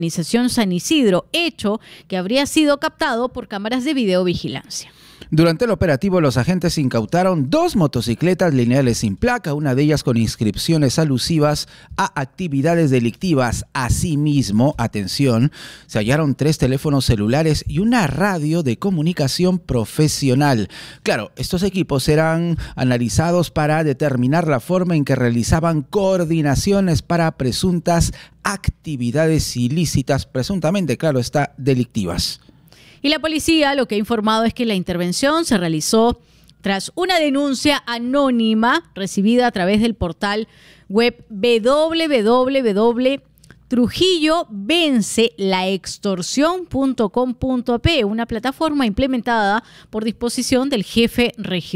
Organización San Isidro, hecho que habría sido captado por cámaras de videovigilancia. Durante el operativo, los agentes incautaron 2 motocicletas lineales sin placa, una de ellas con inscripciones alusivas a actividades delictivas. Asimismo, atención, se hallaron 3 teléfonos celulares y una radio de comunicación profesional. Claro, estos equipos serán analizados para determinar la forma en que realizaban coordinaciones para presuntas actividades ilícitas, presuntamente, claro está, delictivas. Y la policía lo que ha informado es que la intervención se realizó tras una denuncia anónima recibida a través del portal web www.trujillovencelaextorsión.com.p, una plataforma implementada por disposición del jefe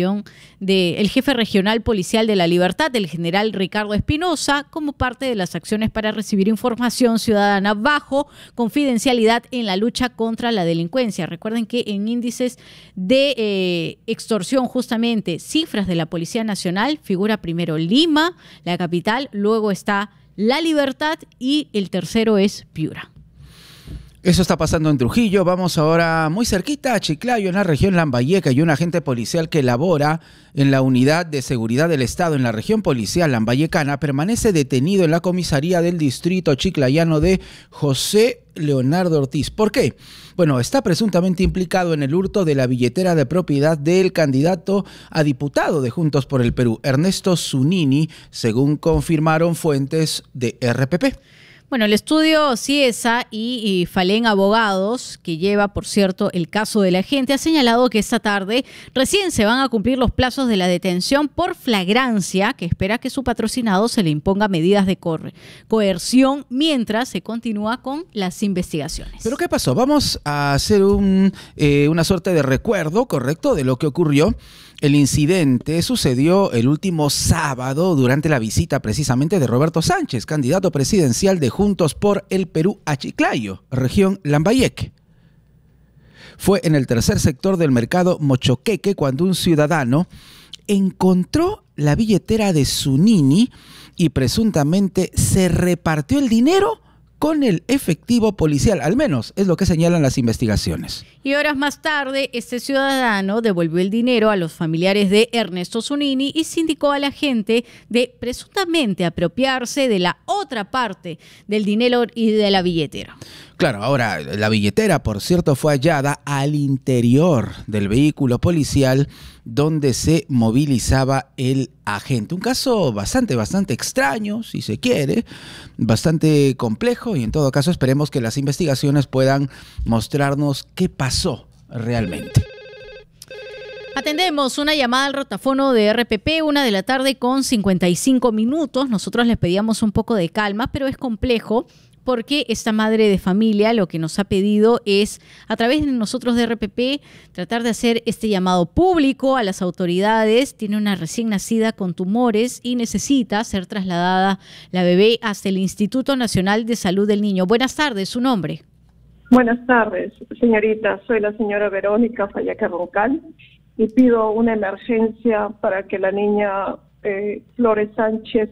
regional policial de La Libertad, el general Ricardo Espinosa, como parte de las acciones para recibir información ciudadana bajo confidencialidad en la lucha contra la delincuencia. Recuerden que en índices de extorsión, justamente cifras de la Policía Nacional, figura primero Lima, la capital, luego está La Libertad y el tercero es Piura. Eso está pasando en Trujillo. Vamos ahora muy cerquita a Chiclayo, en la región Lambayeque, y un agente policial que labora en la Unidad de Seguridad del Estado en la región policial lambayecana permanece detenido en la comisaría del distrito chiclayano de José Leonardo Ortiz. ¿Por qué? Bueno, está presuntamente implicado en el hurto de la billetera de propiedad del candidato a diputado de Juntos por el Perú, Ernesto Zunini, según confirmaron fuentes de RPP. Bueno, el estudio Ciesa y Falén Abogados, que lleva, por cierto, el caso de la agente, ha señalado que esta tarde recién se van a cumplir los plazos de la detención por flagrancia, que espera que su patrocinado se le imponga medidas de coerción mientras se continúa con las investigaciones. ¿Pero qué pasó? Vamos a hacer una suerte de recuerdo, ¿correcto?, de lo que ocurrió. El incidente sucedió el último sábado durante la visita precisamente de Roberto Sánchez, candidato presidencial de Juntos por el Perú a Chiclayo, región Lambayeque. Fue en el tercer sector del mercado Mochoqueque cuando un ciudadano encontró la billetera de Zunini y presuntamente se repartió el dinero con el efectivo policial, al menos es lo que señalan las investigaciones. Y horas más tarde, este ciudadano devolvió el dinero a los familiares de Ernesto Zunini y se indicó a la gente de presuntamente apropiarse de la otra parte del dinero y de la billetera. Claro, ahora la billetera, por cierto, fue hallada al interior del vehículo policial donde se movilizaba el agente. Un caso bastante extraño, si se quiere, bastante complejo, y en todo caso esperemos que las investigaciones puedan mostrarnos qué pasó realmente. Atendemos una llamada al rotafono de RPP, 1:55 p.m. Nosotros les pedíamos un poco de calma, pero es complejo porque esta madre de familia lo que nos ha pedido es, a través de nosotros de RPP, tratar de hacer este llamado público a las autoridades. Tiene una recién nacida con tumores y necesita ser trasladada la bebé hasta el Instituto Nacional de Salud del Niño. Buenas tardes, ¿su nombre? Buenas tardes, señorita. Soy la señora Verónica Fallaca Roncal y pido una emergencia para que la niña Flores Sánchez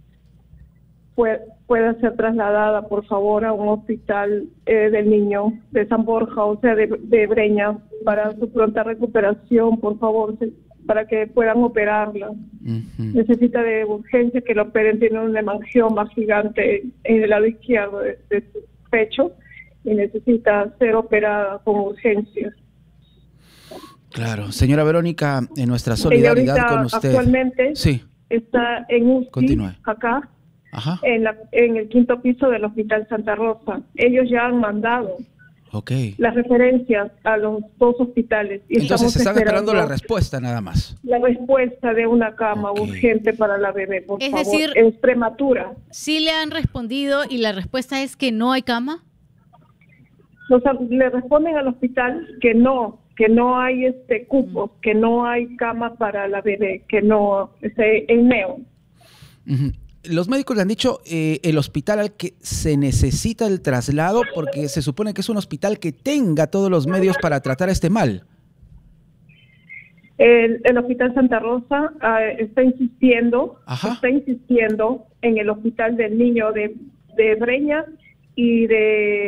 pueda ser trasladada, por favor, a un hospital del niño de San Borja, o sea, de Breña, para su pronta recuperación, por favor, para que puedan operarla. Necesita de urgencia que lo operen. Tiene un hemangioma gigante en el lado izquierdo de su pecho y necesita ser operada con urgencia. Claro, señora Verónica, en nuestra solidaridad con usted. Actualmente sí. Está en UCI, continúe. Acá, ajá, en el 5º piso del Hospital Santa Rosa. Ellos ya han mandado las referencias a los 2 hospitales. Y entonces están esperando la respuesta nada más. La respuesta de una cama urgente para la bebé, por favor. Es decir, es prematura. ¿Sí le han respondido y la respuesta es que no hay cama? Le responden al hospital que no hay cupos, que no hay cama para la bebé, que no, en neo. Los médicos le han dicho el hospital al que se necesita el traslado, porque se supone que es un hospital que tenga todos los medios para tratar este mal. El Hospital Santa Rosa está insistiendo en el Hospital del Niño de Breña y de